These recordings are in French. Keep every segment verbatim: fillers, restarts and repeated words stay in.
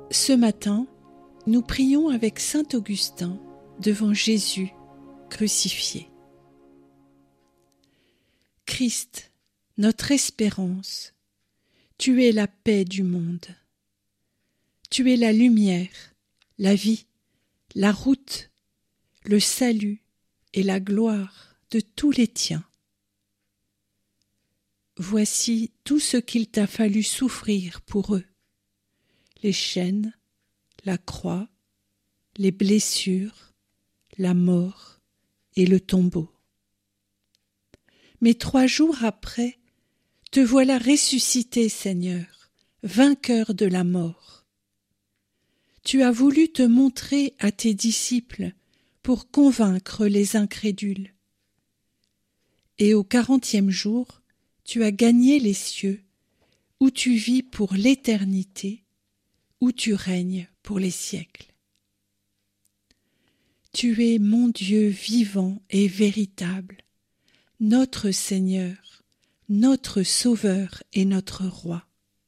Ce matin, nous prions avec saint Augustin devant Jésus crucifié. Christ, notre espérance, tu es la paix du monde. Tu es la lumière, la vie, la route, le salut et la gloire de tous les tiens. Voici tout ce qu'il t'a fallu souffrir pour eux. Les chaînes, la croix, les blessures, la mort et le tombeau. Mais trois jours après, te voilà ressuscité, Seigneur, vainqueur de la mort. Tu as voulu te montrer à tes disciples pour convaincre les incrédules. Et au quarantième jour, tu as gagné les cieux, où tu vis pour l'éternité, où tu règnes pour les siècles. Tu es mon Dieu vivant et véritable, notre Seigneur, notre Sauveur et notre Roi.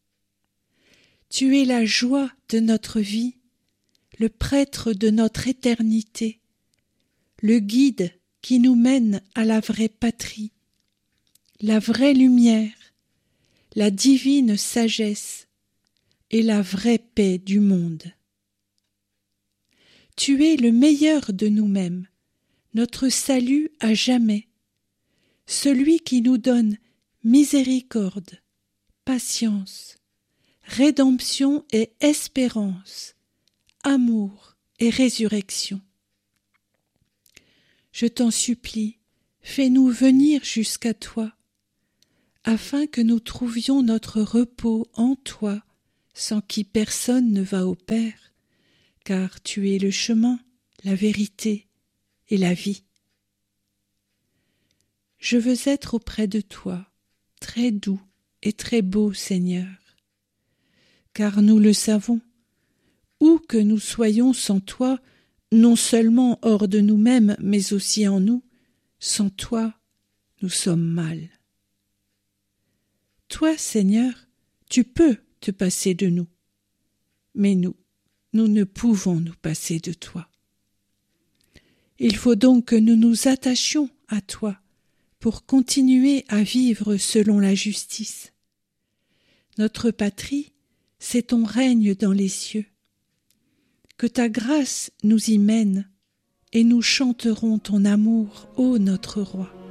Tu es la joie de notre vie, le prêtre de notre éternité, le guide qui nous mène à la vraie patrie, la vraie lumière, la divine sagesse et la vraie paix du monde. Tu es le meilleur de nous-mêmes, notre salut à jamais, celui qui nous donne miséricorde, patience, rédemption et espérance, amour et résurrection. Je t'en supplie, fais-nous venir jusqu'à toi, afin que nous trouvions notre repos en toi, sans qui personne ne va au Père, car tu es le chemin, la vérité et la vie. Je veux être auprès de toi, très doux et très beau Seigneur, car nous le savons, où que nous soyons sans toi, non seulement hors de nous-mêmes, mais aussi en nous, sans toi, nous sommes mal. Toi, Seigneur, tu peux te passer de nous, mais nous, nous ne pouvons nous passer de toi. Il faut donc que nous nous attachions à toi pour continuer à vivre selon la justice. Notre patrie, c'est ton règne dans les cieux. Que ta grâce nous y mène, et nous chanterons ton amour, ô notre Roi.